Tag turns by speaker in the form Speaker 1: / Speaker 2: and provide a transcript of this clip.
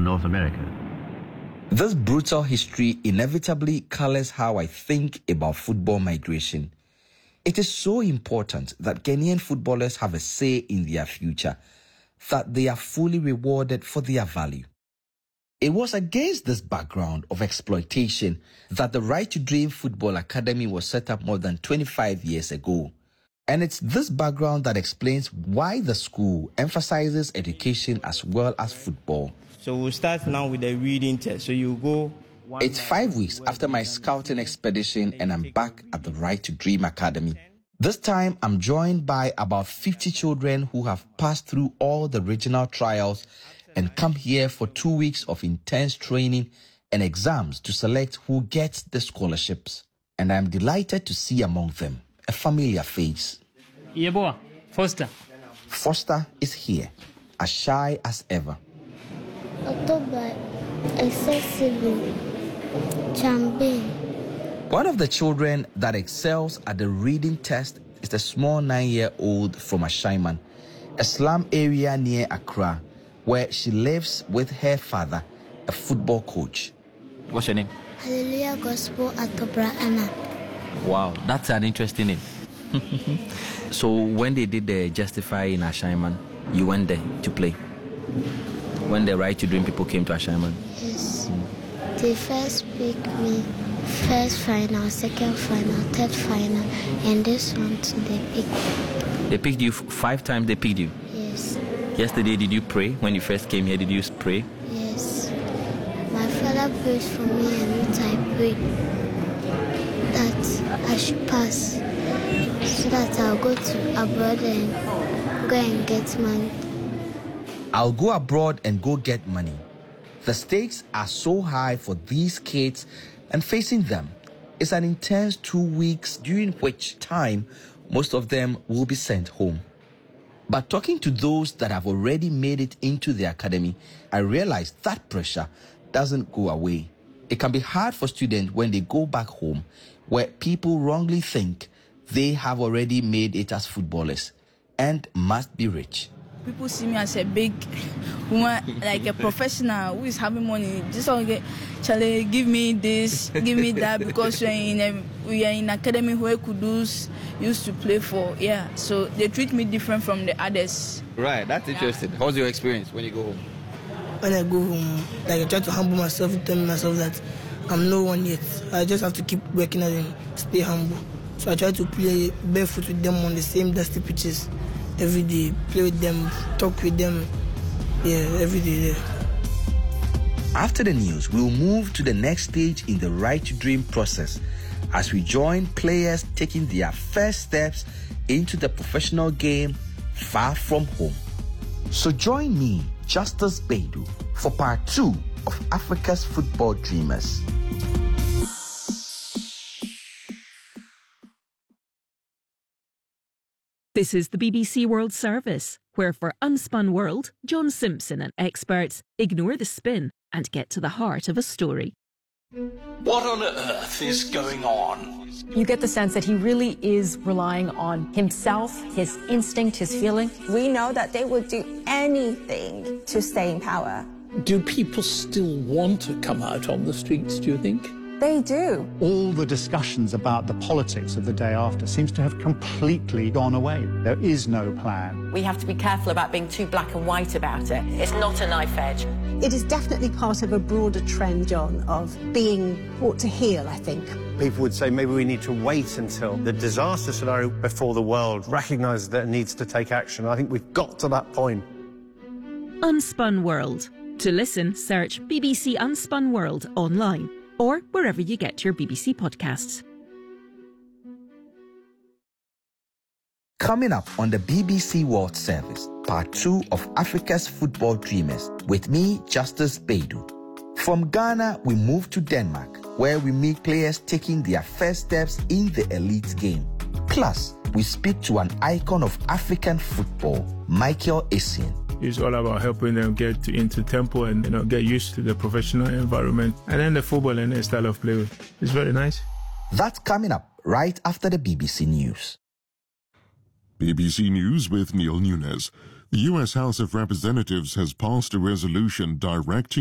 Speaker 1: and North America.
Speaker 2: This brutal history inevitably colors how I think about football migration. It is so important that Ghanaian footballers have a say in their future, that they are fully rewarded for their value. It was against this background of exploitation that the Right to Dream Football Academy was set up more than 25 years ago. And it's this background that explains why the school emphasizes education as well as football.
Speaker 3: So we'll start now with the reading test. So you go...
Speaker 2: It's 5 weeks after my scouting expedition and I'm back at the Right to Dream Academy. This time I'm joined by about 50 children who have passed through all the regional trials and come here for 2 weeks of intense training and exams to select who gets the scholarships. And I'm delighted to see among them a familiar face.
Speaker 4: Yeboah, Foster.
Speaker 2: Foster is here, as shy as ever.
Speaker 5: October, excessively, champagne.
Speaker 2: One of the children that excels at the reading test is the small 9-year-old from Ashaiman, a slum area near Accra, where she lives with her father, a football coach.
Speaker 6: What's your name?
Speaker 5: Hallelujah Gospel Atobra Anna.
Speaker 6: Wow, that's an interesting name. So when they did the Justify in Ashaiman, you went there to play? When the Right to Dream people came to Ashaiman?
Speaker 5: Yes. They first picked me, first final, second final, third final, and this one they picked.
Speaker 6: They picked you 5 times, they picked you?
Speaker 5: Yes.
Speaker 6: Yesterday, did you pray? When you first came here, did you pray?
Speaker 5: Yes. My father prayed for me and which I prayed that I should pass so that I'll go to abroad and go and get money.
Speaker 2: I'll go abroad and go get money. The stakes are so high for these kids, and facing them is an intense 2 weeks during which time most of them will be sent home. But talking to those that have already made it into the academy, I realize that pressure doesn't go away. It can be hard for students when they go back home, where people wrongly think they have already made it as footballers and must be rich.
Speaker 7: People see me as a big woman, like a professional who is having money. Just okay, Charlie, give me this, give me that, because we are in academy where Kudus used to play for. Yeah, so they treat me different from the others.
Speaker 6: Right, that's interesting. How's your experience when you go home?
Speaker 8: When I go home, like I try to humble myself and tell myself that I'm no one yet. I just have to keep working and stay humble. So I try to play barefoot with them on the same dusty pitches every day, play with them, talk with them, every day.
Speaker 2: After the news, we'll move to the next stage in the Right to Dream process as we join players taking their first steps into the professional game far from home. So join me, Justice Baidu, for part 2 of Africa's Football Dreamers.
Speaker 9: This is the BBC World Service, where for Unspun World, John Simpson and experts ignore the spin and get to the heart of a story.
Speaker 10: What on earth is going on?
Speaker 11: You get the sense that he really is relying on himself, his instinct, his feeling.
Speaker 12: We know that they would do anything to stay in power.
Speaker 10: Do people still want to come out on the streets, do you think?
Speaker 12: They do.
Speaker 13: All the discussions about the politics of the day after seems to have completely gone away. There is no plan.
Speaker 14: We have to be careful about being too black and white about it. It's not a knife edge.
Speaker 15: It is definitely part of a broader trend, John, of being brought to heel, I think.
Speaker 16: People would say maybe we need to wait until the disaster scenario before the world recognises that it needs to take action. I think we've got to that point.
Speaker 9: Unspun World. To listen, search BBC Unspun World online or wherever you get your BBC podcasts.
Speaker 2: Coming up on the BBC World Service, part 2 of Africa's Football Dreamers, with me, Justice Baidu. From Ghana, we move to Denmark, where we meet players taking their first steps in the elite game. Plus, we speak to an icon of African football, Michael Essien.
Speaker 17: It's all about helping them get into tempo and get used to the professional environment and then the football and the style of play. It's very nice.
Speaker 2: That's coming up right after the BBC News.
Speaker 18: BBC News with Neil Nunes. The U.S. House of Representatives has passed a resolution directing